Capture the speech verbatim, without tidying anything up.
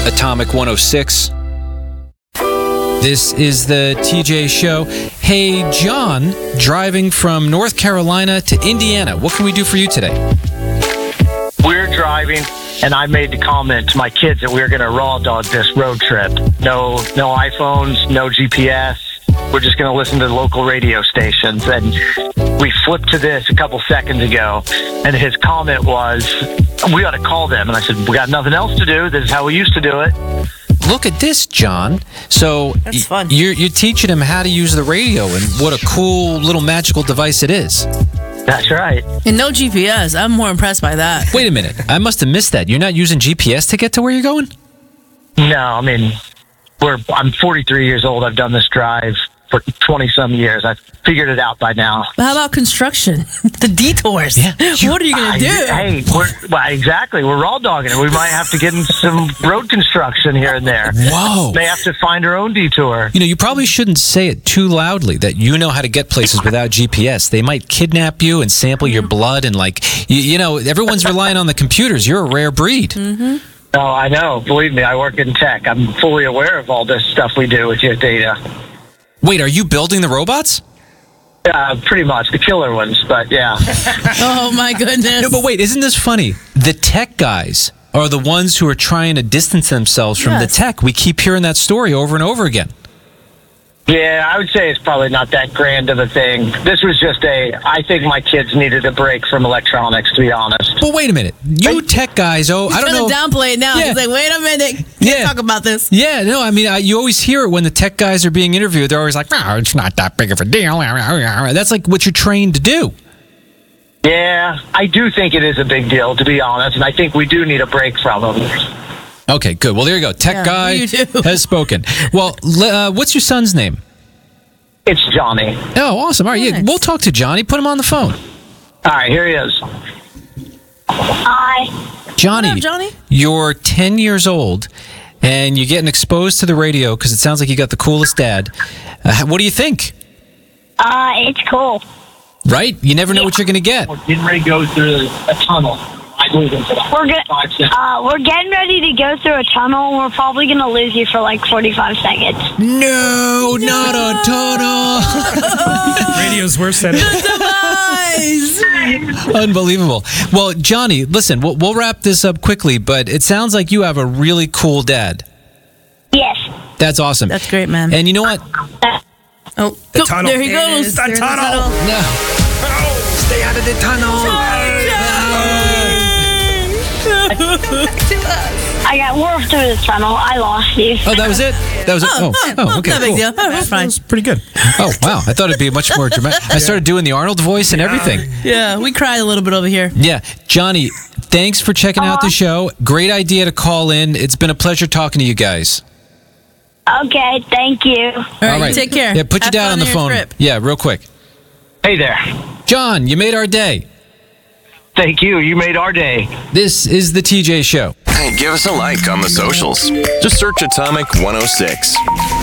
Atomic one oh six. This is the T J Show. Hey, John, driving from North Carolina to Indiana. What can we do for you today? We're driving, and I made the comment to my kids that we were going to raw dog this road trip. No, no iPhones, no G P S. We're just going to listen to the local radio stations. And we flipped to this a couple seconds ago, and his comment was, we ought to call them. And I said, we got nothing else to do. This is how we used to do it. Look at this, John. So That's fun. y- you're, you're teaching him how to use the radio and what a cool little magical device it is. That's right. And no G P S. I'm more impressed by that. Wait a minute. I must have missed that. You're not using G P S to get to where you're going? No, I mean, we're. I'm forty-three years old. I've done this drive for twenty-some years. I've figured it out by now. But how about construction? The detours. Yeah. What are you going to do? Hey, we're, well, exactly. We're raw dogging it. We might have to get in some road construction here and there. Whoa. May have to find our own detour. You know, you probably shouldn't say it too loudly that you know how to get places without G P S. They might kidnap you and sample your blood and, like, you, you know, everyone's relying on the computers. You're a rare breed. Mm-hmm. Oh, I know. Believe me, I work in tech. I'm fully aware of all this stuff we do with your data. Wait, are you building the robots? Uh, pretty much. The killer ones, but yeah. Oh, my goodness. No, but wait, isn't this funny? The tech guys are the ones who are trying to distance themselves from Yes. the tech. We keep hearing that story over and over again. Yeah, I would say it's probably not that grand of a thing. This was just a, I think my kids needed a break from electronics, to be honest. But wait a minute. You tech guys, oh, I don't know. He's trying to downplay it now. Yeah. He's like, wait a minute. Can't Yeah. talk about this. Yeah, no, I mean, I, you always hear it when the tech guys are being interviewed. They're always like, oh, it's not that big of a deal. That's like what you're trained to do. Yeah, I do think it is a big deal, to be honest, and I think we do need a break from them. Okay, good. Well, there you go. Tech Yeah, guy you do. has spoken. Well, le- uh, what's your son's name? It's Johnny. Oh, awesome. All right, yeah, Nice. we'll talk to Johnny. Put him on the phone. All right, here he is. Hi. Johnny, What up, Johnny? you're ten years old, and you're getting exposed to the radio because it sounds like you got the coolest dad. Uh, what do you think? Uh, it's cool. Right? You never know what you're going to get. We're getting ready to go through a tunnel. I believe in that. We're good. Five seconds. Uh, we're getting ready to go through a tunnel. We're probably gonna lose you for like forty-five seconds. No, not a tunnel. Radio's worse than Demise. Unbelievable. Well, Johnny, listen, we'll, we'll wrap this up quickly, but it sounds like you have a really cool dad. Yes. That's awesome. That's great, man. And you know what? Oh, The go- tunnel. there he There it goes. is. The There's tunnel. No. Stay out of the tunnel. I got we're through the tunnel. I lost you. Oh, that was it? That was it? Oh, oh, okay, no big cool. deal. Oh, that's fine. That's pretty good. Oh, wow. I thought it'd be much more dramatic. I started doing the Arnold voice and everything. Yeah, we cried a little bit over here. Yeah. Johnny, thanks for checking out the show. Great idea to call in. It's been a pleasure talking to you guys. Okay, thank you. All right, you take care. Yeah, put you Have down fun on the your phone. trip. Yeah, real quick. Hey there. John, you made our day. Thank you. You made our day. This is the T J Show. Hey, give us a like on the socials. Just search Atomic one oh six.